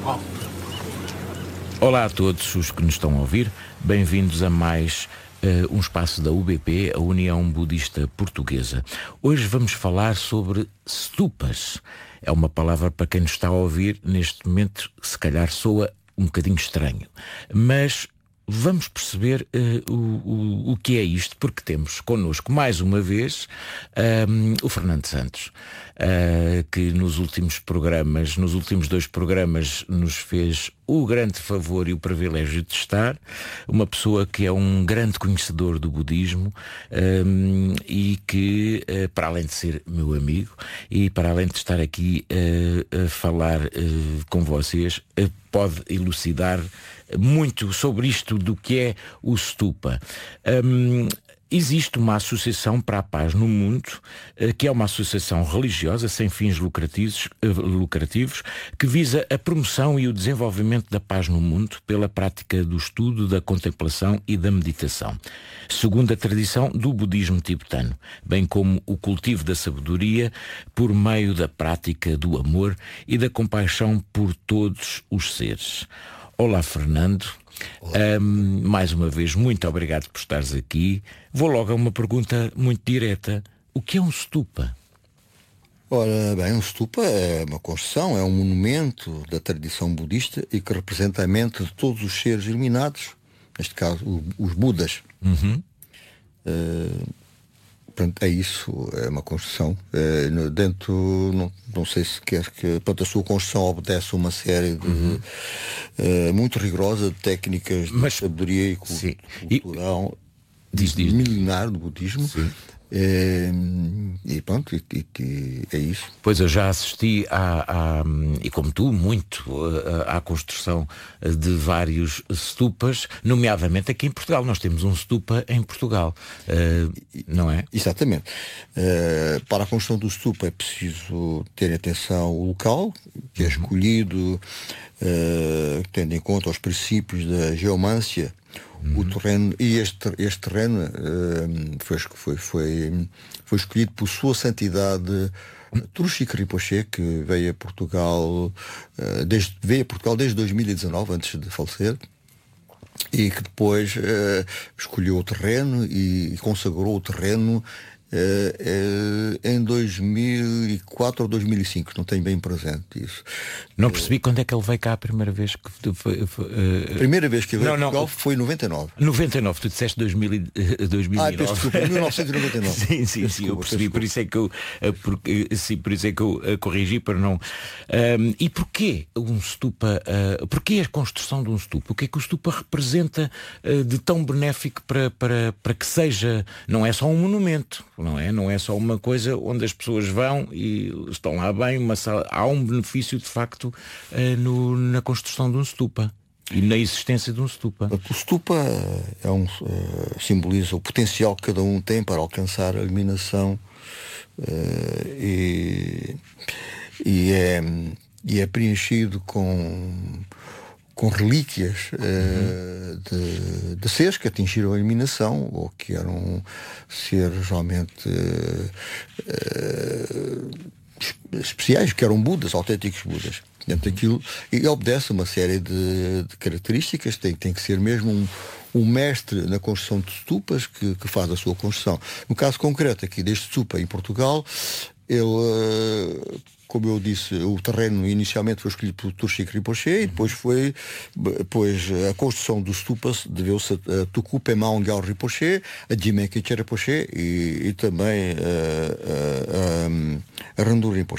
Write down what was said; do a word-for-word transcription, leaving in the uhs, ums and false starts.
Olá a todos os que nos estão a ouvir, bem-vindos a mais uh, um espaço da U B P, a União Budista Portuguesa. Hoje vamos falar sobre stupas. É uma palavra para quem nos está a ouvir neste momento, se calhar soa um bocadinho estranho, mas vamos perceber uh, o, o, o que é isto, porque temos connosco mais uma vez um, o Fernando Santos, uh, que nos últimos programas, nos últimos dois programas nos fez o grande favor e o privilégio de estar, uma pessoa que é um grande conhecedor do budismo um, e que, uh, para além de ser meu amigo e para além de estar aqui uh, a falar uh, com vocês, uh, pode elucidar muito sobre isto do que é o stupa. Um, existe uma associação para a paz no mundo, que é uma associação religiosa sem fins lucrativos, lucrativos, que visa a promoção e o desenvolvimento da paz no mundo pela prática do estudo, da contemplação e da meditação, segundo a tradição do budismo tibetano, bem como o cultivo da sabedoria por meio da prática do amor e da compaixão por todos os seres. Olá, Fernando. Um, mais uma vez, muito obrigado por estares aqui. Vou logo a uma pergunta muito direta. O que é um stupa? Ora bem, um stupa é uma construção, é um monumento da tradição budista e que representa a mente de todos os seres iluminados, neste caso os Budas. Uhum. Uh, Portanto, é isso, é uma construção. É, dentro, não, não sei se quer que. Portanto, a sua construção obedece a uma série de. Uhum. É, muito rigorosa de técnicas de Mas, sabedoria e cultural e, diz, diz. milenar do budismo. É, e pronto, e, e, é isso. Pois eu já assisti à, à, e como tu, muito à, à construção de vários stupas, nomeadamente aqui em Portugal. Nós temos um stupa em Portugal, uh, não é? Exatamente. Uh, para a construção do stupa é preciso ter atenção ao local, que é escolhido uh, tendo em conta os princípios da geomância. Uhum. O terreno, e este, este terreno uh, foi, foi, foi, foi escolhido por Sua Santidade Trungpa Rinpoche, que veio a Portugal, uh, desde, veio a Portugal desde dois mil e dezanove, antes de falecer, e que depois uh, escolheu o terreno e, e consagrou o terreno Uh, uh, em dois mil e quatro ou dois mil e cinco, não tenho bem presente isso. Não percebi uh, quando é que ele veio cá a primeira vez que foi, foi, uh, a primeira vez que ele veio não, a Portugal não, foi em noventa e nove. noventa e nove, tu disseste dois mil e, dois mil e nove. Ah, peço desculpa, mil novecentos e noventa e nove. Sim, sim, sim, eu percebi, por isso é que eu, porque, sim, por isso é que eu uh, corrigi para não. Um, e porquê um stupa? Uh, porquê a construção de um stupa? O que é que o stupa representa uh, de tão benéfico para, para, para que seja, não é só um monumento, não é? Não é só uma coisa onde as pessoas vão e estão lá bem, mas há um benefício de facto uh, no, na construção de um stupa e na existência de um stupa. O stupa é um, uh, simboliza o potencial que cada um tem para alcançar a iluminação uh, e, e, é, e é preenchido com com relíquias uh, uhum. de, de seres que atingiram a iluminação ou que eram seres realmente uh, uh, especiais, que eram Budas, autênticos Budas. Portanto, aquilo, e obedece a uma série de, de características, tem, tem que ser mesmo um, um mestre na construção de stupas que, que faz a sua construção. No caso concreto aqui deste stupa em Portugal, ele... Uh, como eu disse, o terreno inicialmente foi escolhido por Trungpa Rinpoche e depois foi, depois a construção dos stupas deveu-se a Tuku Pema Ongyal Rinpoche, a Jime Khyentse Rinpoche e, e também a, a, a, a Randu Rinpoche.